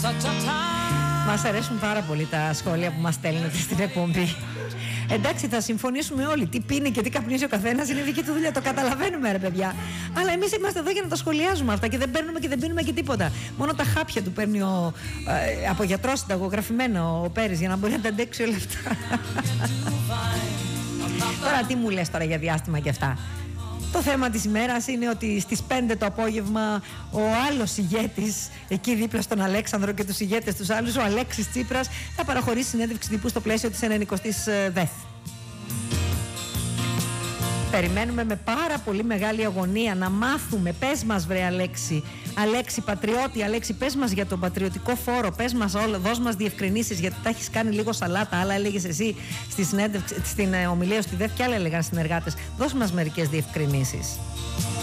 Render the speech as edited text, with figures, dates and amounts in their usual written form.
Μας αρέσουν πάρα πολύ τα σχόλια που μας στέλνετε στην εκπομπή. Εντάξει, θα συμφωνήσουμε όλοι. Τι πίνει και τι καπνίζει ο καθένας είναι δική του δουλειά. Το καταλαβαίνουμε, ρε παιδιά. Αλλά εμείς είμαστε εδώ για να τα σχολιάζουμε αυτά και δεν παίρνουμε και δεν πίνουμε και τίποτα. Μόνο τα χάπια του παίρνει από γιατρό συνταγογραφημένο ο Πέρης για να μπορεί να τα αντέξει όλα αυτά. Τώρα τι μου λες τώρα για διάστημα και αυτά. Το θέμα της ημέρας είναι ότι στις 5 το απόγευμα ο άλλος ηγέτης, εκεί δίπλα στον Αλέξανδρο και τους ηγέτες τους άλλους, ο Αλέξης Τσίπρας, θα παραχωρήσει συνέντευξη τύπου στο πλαίσιο της 90ης ΔΕΘ. Περιμένουμε με πάρα πολύ μεγάλη αγωνία να μάθουμε. Πες μας, βρε Αλέξη, Αλέξη πατριώτη, Αλέξη, πες μας για τον πατριωτικό φόρο, πες μας όλα, δώσ' μας διευκρινήσεις, γιατί τα έχεις κάνει λίγο σαλάτα. Άλλα έλεγες εσύ στην ομιλία στη ΔΕΘ και άλλα έλεγαν συνεργάτες. Δώσ' μας μερικές διευκρινήσεις.